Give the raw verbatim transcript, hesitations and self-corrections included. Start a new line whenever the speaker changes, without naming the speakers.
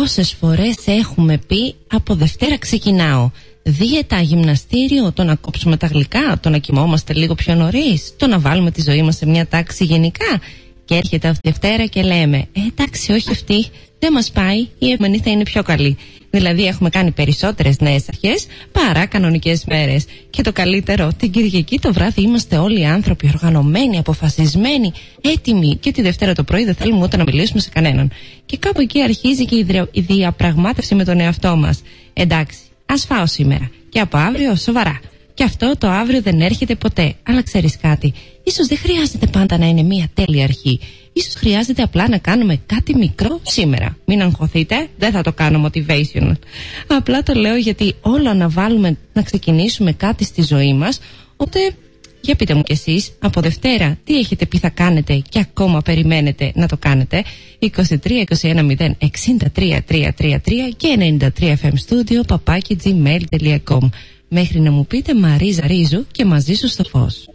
πόσες φορές έχουμε πει από Δευτέρα ξεκινάω. Δίαιτα, γυμναστήριο, το να κόψουμε τα γλυκά, το να κοιμόμαστε λίγο πιο νωρίς, το να βάλουμε τη ζωή μας σε μια τάξη γενικά. Και έρχεται αυτή η Δευτέρα και λέμε, ε, εντάξει, όχι αυτή, δεν μας πάει, η επόμενη θα είναι πιο καλή. Δηλαδή έχουμε κάνει περισσότερες νέες αρχές παρά κανονικές μέρες. Και το καλύτερο, την Κυριακή το βράδυ είμαστε όλοι άνθρωποι οργανωμένοι, αποφασισμένοι, έτοιμοι. Και τη Δευτέρα το πρωί δεν θέλουμε ούτε να μιλήσουμε σε κανέναν. Και κάπου εκεί αρχίζει και η διαπραγμάτευση με τον εαυτό μας. Εντάξει, ας φάω σήμερα. Και από αύριο σοβαρά. Και αυτό το αύριο δεν έρχεται ποτέ. Αλλά ξέρεις κάτι, ίσως δεν χρειάζεται πάντα να είναι μια τέλεια αρχή. Ίσως χρειάζεται απλά να κάνουμε κάτι μικρό σήμερα. Μην αγχωθείτε, δεν θα το κάνω motivational. Απλά το λέω γιατί όλο να βάλουμε να ξεκινήσουμε κάτι στη ζωή μας. Οπότε, για πείτε μου κι εσείς, από Δευτέρα τι έχετε πει θα κάνετε και ακόμα περιμένετε να το κάνετε. είκοσι τρία είκοσι ένα μηδέν εξήντα τρία τρία τρία τρία και ενενήντα τρία εφ εμ Studio παπάκι τζι μέιλ τελεία κομ. Μέχρι να μου πείτε Μαρίζα Ρίζου και μαζί σου στο φως.